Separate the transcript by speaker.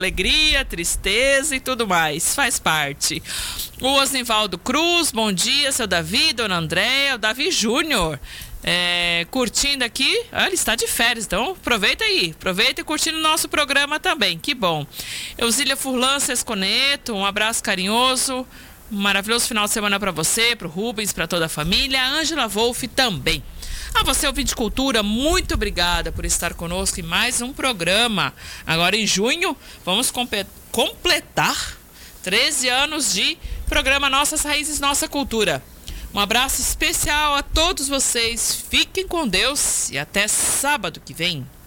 Speaker 1: Alegria, tristeza e tudo mais, faz parte. O Osnivaldo Cruz, bom dia, seu Davi, dona Andréia, o Davi Júnior, curtindo aqui, ele está de férias, então aproveita aí, aproveita e curtindo o nosso programa também, que bom. Eusília Furlan Sesconeto, um abraço carinhoso, um maravilhoso final de semana para você, para o Rubens, para toda a família. A Ângela Wolff também. A você, ouvinte de cultura, muito obrigada por estar conosco em mais um programa. Agora em junho, vamos completar 13 anos de programa Nossas Raízes, Nossa Cultura. Um abraço especial a todos vocês, fiquem com Deus e até sábado que vem.